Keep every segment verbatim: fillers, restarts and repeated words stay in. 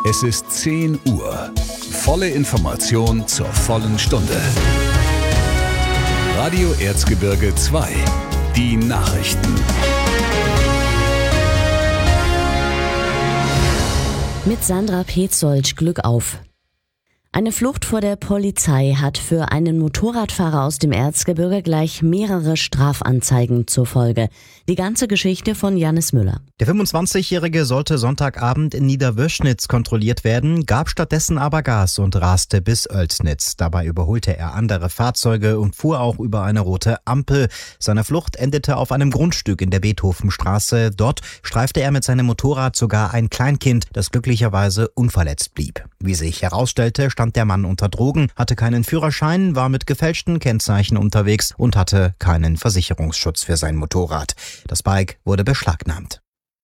Es ist zehn Uhr. Volle Information zur vollen Stunde. Radio Erzgebirge zwei. Die Nachrichten. Mit Sandra Petzold, Glück auf. Eine Flucht vor der Polizei hat für einen Motorradfahrer aus dem Erzgebirge gleich mehrere Strafanzeigen zur Folge. Die ganze Geschichte von Jannis Müller. Der fünfundzwanzigjährige sollte Sonntagabend in Niederwöschnitz kontrolliert werden, gab stattdessen aber Gas und raste bis Oelsnitz. Dabei überholte er andere Fahrzeuge und fuhr auch über eine rote Ampel. Seine Flucht endete auf einem Grundstück in der Beethovenstraße. Dort streifte er mit seinem Motorrad sogar ein Kleinkind, das glücklicherweise unverletzt blieb. Wie sich herausstellte, stand der Mann unter Drogen, hatte keinen Führerschein, war mit gefälschten Kennzeichen unterwegs und hatte keinen Versicherungsschutz für sein Motorrad. Das Bike wurde beschlagnahmt.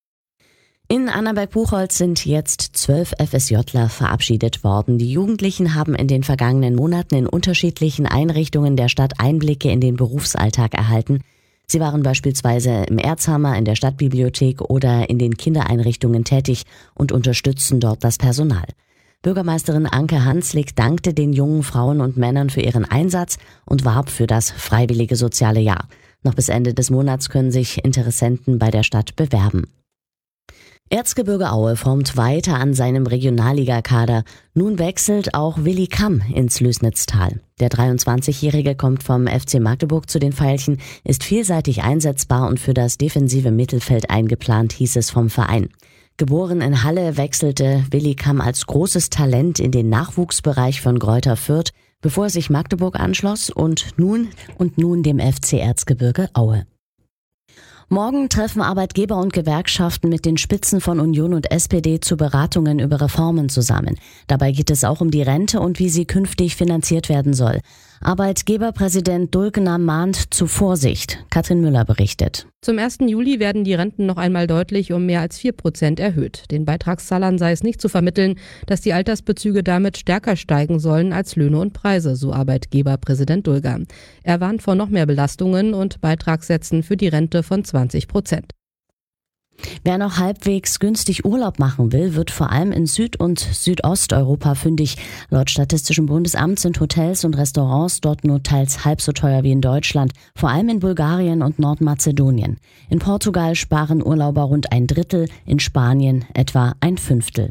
In Annaberg-Buchholz sind jetzt zwölf FSJler verabschiedet worden. Die Jugendlichen haben in den vergangenen Monaten in unterschiedlichen Einrichtungen der Stadt Einblicke in den Berufsalltag erhalten. Sie waren beispielsweise im Erzhammer, in der Stadtbibliothek oder in den Kindereinrichtungen tätig und unterstützen dort das Personal. Bürgermeisterin Anke Hanslik dankte den jungen Frauen und Männern für ihren Einsatz und warb für das freiwillige soziale Jahr. Noch bis Ende des Monats können sich Interessenten bei der Stadt bewerben. Erzgebirge Aue formt weiter an seinem Regionalligakader. Nun wechselt auch Willi Kamm ins Lößnitztal. Der dreiundzwanzigjährige kommt vom F C Magdeburg zu den Veilchen, ist vielseitig einsetzbar und für das defensive Mittelfeld eingeplant, hieß es vom Verein. Geboren in Halle, wechselte Willi Kamm als großes Talent in den Nachwuchsbereich von Greuther Fürth, bevor er sich Magdeburg anschloss und nun und nun dem F C Erzgebirge Aue. Morgen treffen Arbeitgeber und Gewerkschaften mit den Spitzen von Union und S P D zu Beratungen über Reformen zusammen. Dabei geht es auch um die Rente und wie sie künftig finanziert werden soll. Arbeitgeberpräsident Dulkener mahnt zu Vorsicht. Katrin Müller berichtet. Zum ersten Juli werden die Renten noch einmal deutlich um mehr als vier Prozent erhöht. Den Beitragszahlern sei es nicht zu vermitteln, dass die Altersbezüge damit stärker steigen sollen als Löhne und Preise, so Arbeitgeberpräsident Dulger. Er warnt vor noch mehr Belastungen und Beitragssätzen für die Rente von zwanzig Prozent. Wer noch halbwegs günstig Urlaub machen will, wird vor allem in Süd- und Südosteuropa fündig. Laut Statistischem Bundesamt sind Hotels und Restaurants dort nur teils halb so teuer wie in Deutschland, vor allem in Bulgarien und Nordmazedonien. In Portugal sparen Urlauber rund ein Drittel, in Spanien etwa ein Fünftel.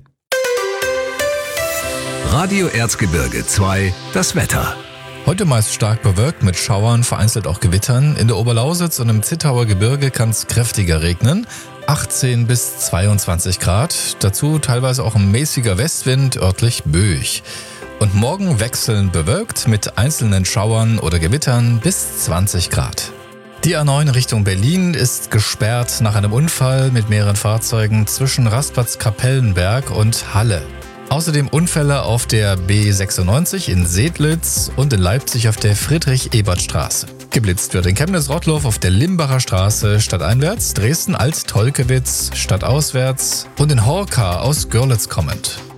Radio Erzgebirge zwei, das Wetter. Heute meist stark bewölkt mit Schauern, vereinzelt auch Gewittern. In der Oberlausitz und im Zittauer Gebirge kann es kräftiger regnen. achtzehn bis zweiundzwanzig Grad. Dazu teilweise auch ein mäßiger Westwind, örtlich böig. Und morgen wechselnd bewölkt mit einzelnen Schauern oder Gewittern bis zwanzig Grad. Die A neun Richtung Berlin ist gesperrt nach einem Unfall mit mehreren Fahrzeugen zwischen Raspatz-Kapellenberg und Halle. Außerdem Unfälle auf der B sechsundneunzig in Sedlitz und in Leipzig auf der Friedrich-Ebert-Straße. Geblitzt wird in Chemnitz-Rottloff auf der Limbacher Straße stadteinwärts, Dresden-Alt-Tolkewitz stadtauswärts und in Horka aus Görlitz kommend.